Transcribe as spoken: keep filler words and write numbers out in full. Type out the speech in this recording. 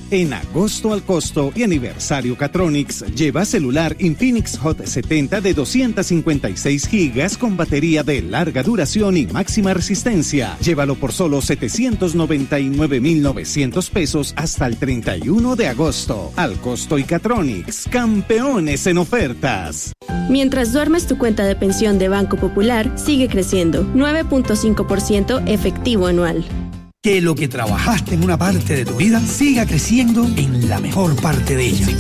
En agosto al costo y aniversario Catronics, lleva celular Infinix Hot setenta de doscientos cincuenta y seis gigas con batería de larga duración y máxima resistencia. Llévalo por solo setecientos noventa y nueve mil novecientos pesos hasta el treinta y uno de agosto. Al costo y Catronics, campeones en ofertas. Mientras duermes, tu cuenta de pensión de Banco Popular sigue creciendo, nueve punto cinco por ciento efectivo anual. Que lo que trabajaste en una parte de tu vida siga creciendo en la mejor parte de ella.